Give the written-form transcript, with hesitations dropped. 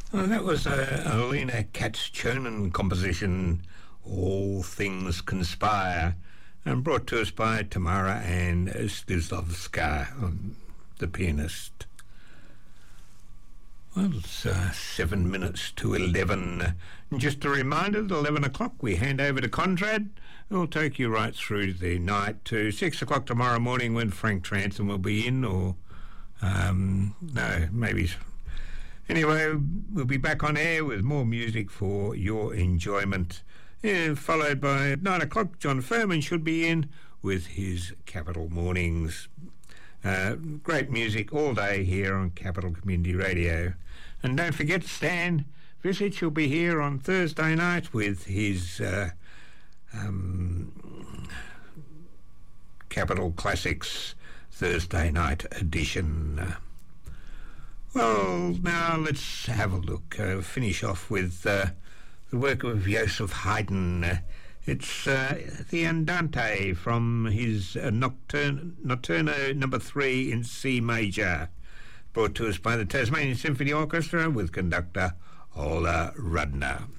Well, that was a Alina Katz-Chonen composition, All Things Conspire, and brought to us by Tamara and Slizovska, the pianist. Well, it's 7 minutes to 11. And just a reminder, at 11 o'clock we hand over to Conrad, who'll take you right through the night to 6 o'clock tomorrow morning when Frank Transom will be in, or no, maybe... Anyway, we'll be back on air with more music for your enjoyment. Followed by 9 o'clock, John Furman should be in with his Capital Mornings. Great music all day here on Capital Community Radio. And don't forget, Stan Visich will be here on Thursday night with his Capital Classics Thursday night edition. Well, now let's have a look. Finish off with the work of Joseph Haydn. It's the Andante from his Notturno No. 3 in C major, brought to us by the Tasmanian Symphony Orchestra with conductor Ola Rudner.